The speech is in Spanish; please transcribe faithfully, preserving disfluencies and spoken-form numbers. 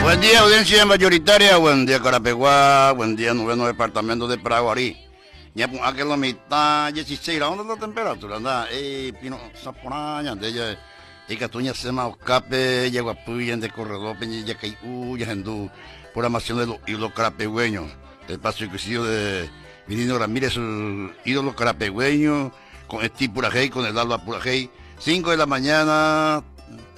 Buen día, audiencia mayoritaria, buen día Carapeguá, buen día noveno departamento de Paraguarí. Ya pues aquí la mitad, dieciséis grados la temperatura, anda, eh, pino, saponaña, de ella, y catuña se ma oscape, ya guapuyan de corredor, peña, ya que uy, hindú, programación de los ídolos carapegüeños, el paso inclusive de Vinino Ramírez, el ídolo carapegüeño, con Steve Purajey, con el Alba Purajey, cinco de la mañana.